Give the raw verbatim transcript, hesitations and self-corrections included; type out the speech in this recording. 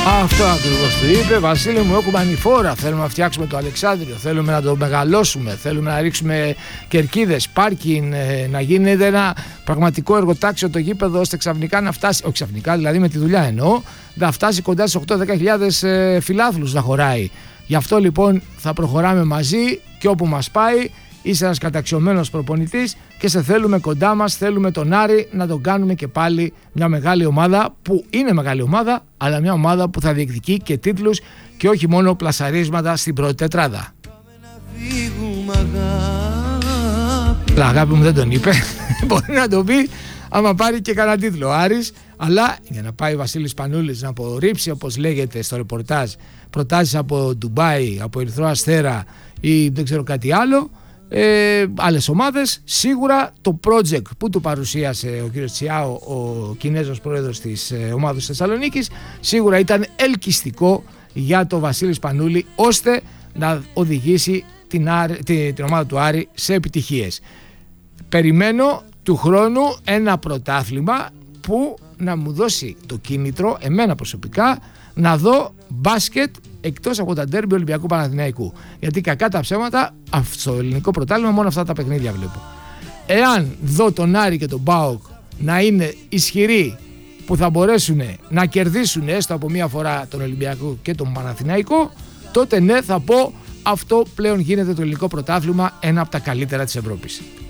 Αυτό ακριβώς του είπε. Βασίλη μου, έχουμε ανηφόρα. Θέλουμε να φτιάξουμε το Αλεξάνδριο. Θέλουμε να το μεγαλώσουμε. Θέλουμε να ρίξουμε κερκίδες, πάρκινγκ, να γίνεται ένα πραγματικό εργοτάξιο το γήπεδο, ώστε ξαφνικά να φτάσει. Όχι ξαφνικά, δηλαδή με τη δουλειά εννοώ, να φτάσει κοντά στις οκτώ με δέκα χιλιάδες φιλάθλους να χωράει. Γι' αυτό λοιπόν θα προχωράμε μαζί και όπου μας πάει. Είσαι ένας καταξιωμένος προπονητής και σε θέλουμε κοντά μας, θέλουμε τον Άρη να τον κάνουμε και πάλι μια μεγάλη ομάδα που είναι μεγάλη ομάδα, αλλά μια ομάδα που θα διεκδικεί και τίτλους και όχι μόνο πλασαρίσματα στην πρώτη τετράδα. La αγάπη μου δεν τον είπε, μπορεί να το πει άμα πάρει και κανένα τίτλο ο Άρης, αλλά για να πάει ο Βασίλης Πανούλης να απορρίψει, όπως λέγεται στο ρεπορτάζ, προτάσεις από Ντουμπάι, από Ερυθρό Αστέρα ή δεν ξέρω κάτι άλλο, Ε, άλλες ομάδες, σίγουρα το project που του παρουσίασε ο κ. Τσιάο, ο Κινέζος πρόεδρος της ε, ομάδας Θεσσαλονίκης, σίγουρα ήταν ελκυστικό για το Βασίλη Σπανούλη, ώστε να οδηγήσει την, Άρη, την, την ομάδα του Άρη σε επιτυχίες. Περιμένω του χρόνου ένα πρωτάθλημα που να μου δώσει το κίνητρο, εμένα προσωπικά, να δω μπάσκετ εκτός από τα ντέρμπι Ολυμπιακού Παναθηναϊκού. Γιατί κακά τα ψέματα, στο ελληνικό πρωτάθλημα μόνο αυτά τα παιχνίδια βλέπω. Εάν δω τον Άρη και τον ΠΑΟΚ να είναι ισχυροί, που θα μπορέσουν να κερδίσουν έστω από μία φορά τον Ολυμπιακό και τον Παναθηναϊκό, τότε ναι, θα πω αυτό πλέον γίνεται το ελληνικό πρωτάθλημα ένα από τα καλύτερα της Ευρώπης.